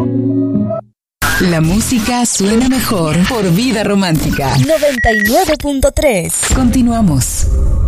La música suena mejor por Vida Romántica 99.3. Continuamos.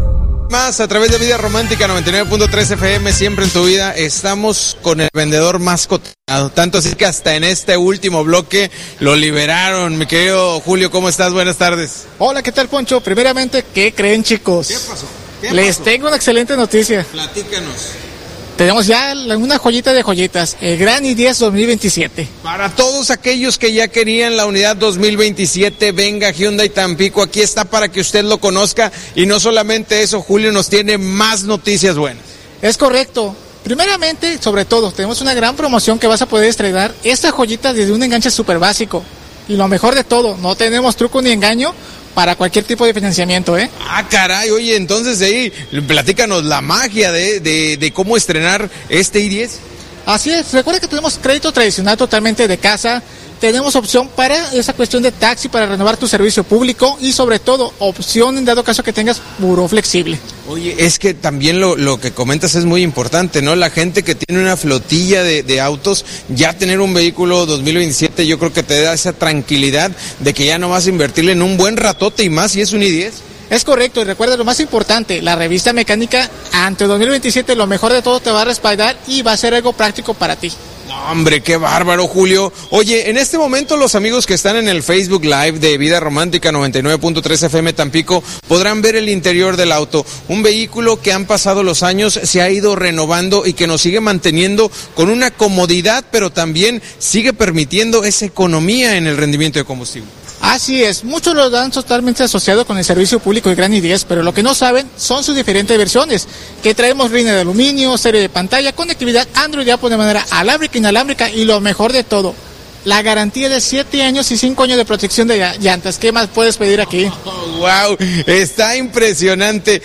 Más a través de Vida Romántica 99.3 FM, siempre en tu vida. Estamos con el vendedor más cotizado, tanto así que hasta en este último bloque lo liberaron. Mi querido Julio, ¿cómo estás? Buenas tardes. Hola, ¿qué tal, Poncho? Primeramente, ¿qué creen, chicos? ¿Qué pasó? Les tengo una excelente noticia. Platícanos. Tenemos ya una joyita de joyitas, el Gran i10 2027. Para todos aquellos que ya querían la unidad 2027, venga Hyundai Tampico, aquí está para que usted lo conozca. Y no solamente eso, Julio nos tiene más noticias buenas. Es correcto. Primeramente, sobre todo, tenemos una gran promoción que vas a poder estrenar esta joyita desde un enganche súper básico. Y lo mejor de todo, no tenemos truco ni engaño para cualquier tipo de financiamiento, ¿eh? Ah, caray, oye, entonces ahí, platícanos la magia de cómo estrenar este i10. Así es, recuerda que tenemos crédito tradicional totalmente de casa, tenemos opción para esa cuestión de taxi para renovar tu servicio público y sobre todo opción en dado caso que tengas buró flexible. Oye, es que también lo que comentas es muy importante, ¿no? La gente que tiene una flotilla de autos, ya tener un vehículo 2027 yo creo que te da esa tranquilidad de que ya no vas a invertirle en un buen ratote y más si es un i10. Es correcto, y recuerda lo más importante, la revista mecánica ante 2027 lo mejor de todo te va a respaldar y va a ser algo práctico para ti. No, hombre, qué bárbaro, Julio. Oye, en este momento los amigos que están en el Facebook Live de Vida Romántica 99.3 FM Tampico podrán ver el interior del auto. Un vehículo que han pasado los años, se ha ido renovando y que nos sigue manteniendo con una comodidad, pero también sigue permitiendo esa economía en el rendimiento de combustible. Así es, muchos lo dan totalmente asociado con el servicio público de Gran i10, pero lo que no saben son sus diferentes versiones, que traemos línea de aluminio, serie de pantalla, conectividad Android ya de manera alámbrica, inalámbrica y lo mejor de todo, la garantía de 7 años y 5 años de protección de llantas. ¿Qué más puedes pedir aquí? Oh, wow, está impresionante.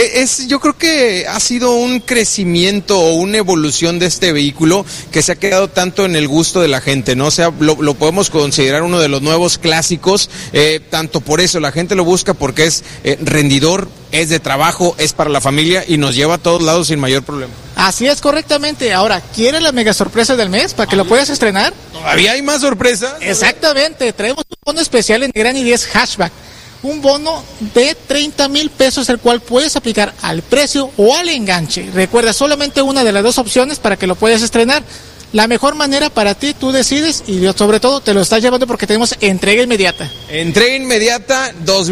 Yo creo que ha sido un crecimiento o una evolución de este vehículo que se ha quedado tanto en el gusto de la gente, ¿no? O sea, lo podemos considerar uno de los nuevos clásicos, tanto por eso la gente lo busca porque es rendidor, es de trabajo, es para la familia y nos lleva a todos lados sin mayor problema. Así es, correctamente. Ahora, ¿quieres la mega sorpresa del mes para que lo puedas estrenar? ¿Todavía hay más sorpresas? Exactamente, traemos un bono especial en Gran i10 Hatchback. Un bono de 30,000 pesos, el cual puedes aplicar al precio o al enganche. Recuerda, solamente una de las dos opciones para que lo puedas estrenar. La mejor manera para ti, tú decides y sobre todo te lo estás llevando porque tenemos entrega inmediata. Entrega inmediata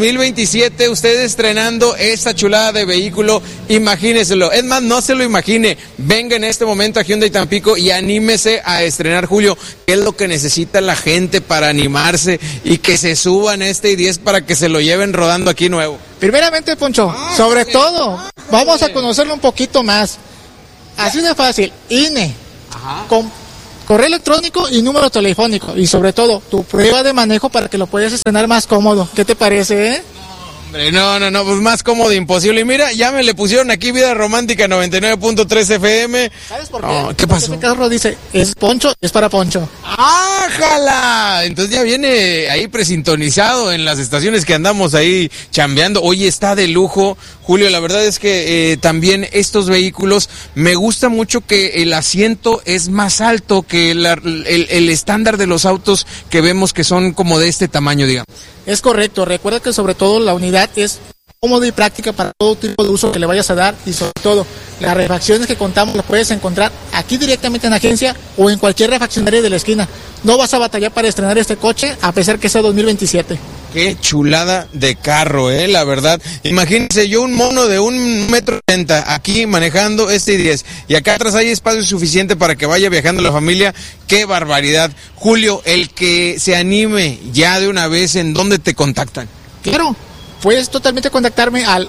2027, usted estrenando esta chulada de vehículo, imagíneselo. Es más, no se lo imagine, venga en este momento a Hyundai Tampico y anímese a estrenar, Julio. ¿Qué es lo que necesita la gente para animarse y que se suban este i10 para que se lo lleven rodando aquí nuevo? Primeramente, Poncho, sobre todo, vamos a conocerlo un poquito más. Así de fácil, INE. Con correo electrónico y número telefónico y sobre todo tu prueba de manejo para que lo puedas estrenar más cómodo. ¿Qué te parece, No, pues más cómodo imposible. Y mira, ya me le pusieron aquí Vida Romántica 99.3 FM. ¿Sabes por qué? Oh, ¿qué pasó? Este carro dice, es Poncho, es para Poncho. ¡Ájala! Entonces ya viene ahí presintonizado en las estaciones que andamos ahí chambeando. Oye, está de lujo, Julio. La verdad es que también estos vehículos, me gusta mucho que el asiento es más alto que el estándar de los autos que vemos que son como de este tamaño, digamos. Es correcto, recuerda que sobre todo la unidad es cómoda y práctica para todo tipo de uso que le vayas a dar y sobre todo las refacciones que contamos las puedes encontrar aquí directamente en la agencia o en cualquier refaccionaria de la esquina. No vas a batallar para estrenar este coche a pesar que sea 2027. Qué chulada de carro, la verdad. Imagínense yo un mono de 1,80 m aquí manejando este i10 y acá atrás hay espacio suficiente para que vaya viajando la familia. Qué barbaridad. Julio, el que se anime ya de una vez, ¿en dónde te contactan? Claro, puedes totalmente contactarme al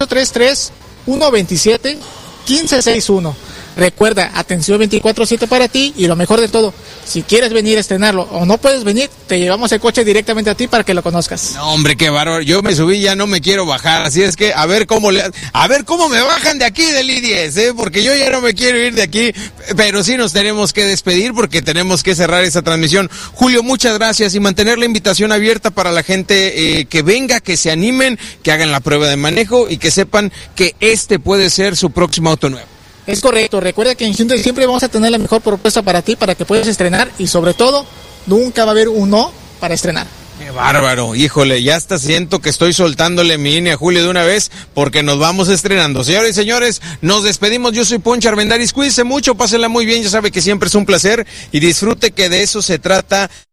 833-127-1561. Recuerda, atención 24/7 para ti y lo mejor de todo, si quieres venir a estrenarlo o no puedes venir, te llevamos el coche directamente a ti para que lo conozcas. No, hombre, qué bárbaro. Yo me subí, ya no me quiero bajar, así es que a ver cómo me bajan de aquí del i10, porque yo ya no me quiero ir de aquí, pero sí nos tenemos que despedir porque tenemos que cerrar esa transmisión. Julio, muchas gracias y mantener la invitación abierta para la gente que venga, que se animen, que hagan la prueba de manejo y que sepan que este puede ser su próximo auto nuevo. Es correcto, recuerda que en Hyundai siempre vamos a tener la mejor propuesta para ti, para que puedas estrenar y sobre todo, nunca va a haber un no para estrenar. ¡Qué bárbaro! Híjole, ya hasta siento que estoy soltándole mi INE a Julio de una vez porque nos vamos estrenando. Señores y señores, nos despedimos. Yo soy Poncho Armendáriz. Cuídense mucho, pásenla muy bien. Ya sabe que siempre es un placer y disfrute que de eso se trata.